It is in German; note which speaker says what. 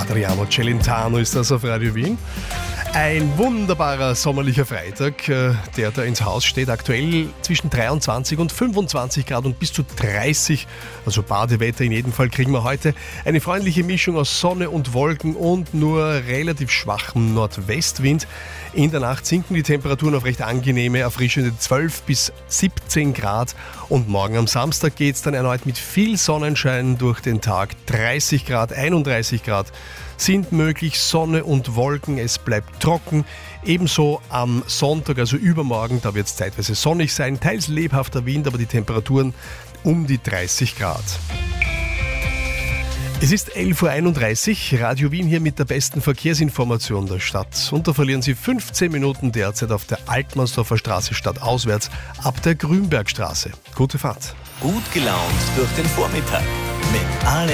Speaker 1: Adriano Celentano ist das auf Radio Wien. Ein wunderbarer sommerlicher Freitag, der da ins Haus steht. Aktuell zwischen 23 und 25 Grad und bis zu 30, also Badewetter in jedem Fall, kriegen wir heute. Eine freundliche Mischung aus Sonne und Wolken und nur relativ schwachem Nordwestwind. In der Nacht sinken die Temperaturen auf recht angenehme, erfrischende 12 bis 17 Grad. Und morgen am Samstag geht es dann erneut mit viel Sonnenschein durch den Tag. 30 Grad, 31 Grad sind möglich, Sonne und Wolken, es bleibt trocken. Ebenso am Sonntag, also übermorgen, da wird es zeitweise sonnig sein, teils lebhafter Wind, aber die Temperaturen um die 30 Grad. Es ist 11.31 Uhr, Radio Wien hier mit der besten Verkehrsinformation der Stadt. Und da verlieren Sie 15 Minuten derzeit auf der Altmannsdorfer Straße stadtauswärts ab der Grünbergstraße. Gute Fahrt.
Speaker 2: Gut gelaunt durch den Vormittag mit Alex